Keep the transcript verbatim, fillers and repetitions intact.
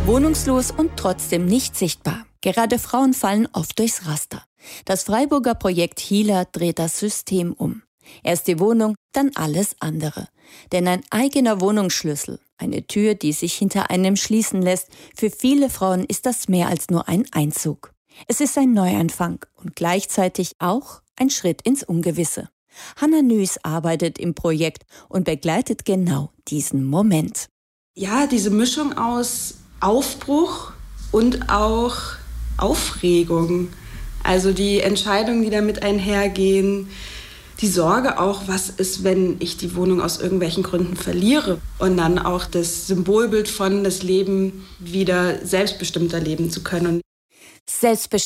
Wohnungslos und trotzdem nicht sichtbar. Gerade Frauen fallen oft durchs Raster. Das Freiburger Projekt Healer dreht das System um. Erst die Wohnung, dann alles andere. Denn ein eigener Wohnungsschlüssel, eine Tür, die sich hinter einem schließen lässt, für viele Frauen ist das mehr als nur ein Einzug. Es ist ein Neuanfang und gleichzeitig auch ein Schritt ins Ungewisse. Hanna Nüß arbeitet im Projekt und begleitet genau diesen Moment. Ja, diese Mischung aus Aufbruch und auch Aufregung. Also die Entscheidungen, die damit einhergehen, die Sorge auch, was ist, wenn ich die Wohnung aus irgendwelchen Gründen verliere? Und dann auch das Symbolbild von das Leben wieder selbstbestimmter leben zu können. Selbstbestimmt